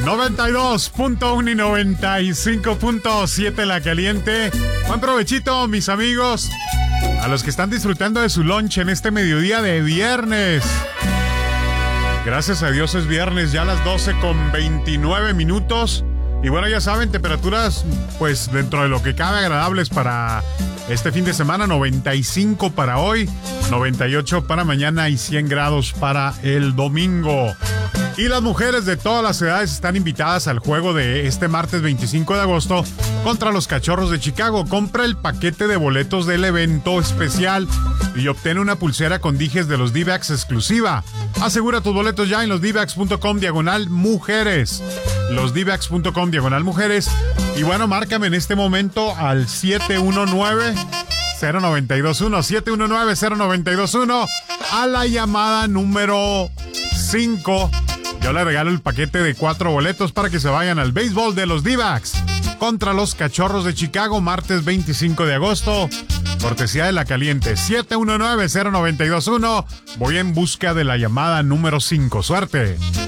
92.1 y 95.7 La Caliente. Buen provechito, mis amigos, a los que están disfrutando de su lunch en este mediodía de viernes. Gracias a Dios es viernes, ya a las 12:29. Y bueno, ya saben, temperaturas pues dentro de lo que cabe agradables para este fin de semana. 95 para hoy, 98 para mañana y 100 grados para el domingo. Y las mujeres de todas las edades están invitadas al juego de este martes 25 de agosto contra los Cachorros de Chicago. Compra el paquete de boletos del evento especial y obtén una pulsera con dijes de los D-Backs exclusiva. Asegura tus boletos ya en losdbacks.com/mujeres. losdbacks.com/mujeres. Y bueno, márcame en este momento al 719-0921. 719-0921 a la llamada número 5. Yo le regalo el paquete de 4 boletos para que se vayan al béisbol de los D-Backs contra los Cachorros de Chicago, martes 25 de agosto. Cortesía de La Caliente. 719-0921. Voy en busca de la llamada número 5. Suerte.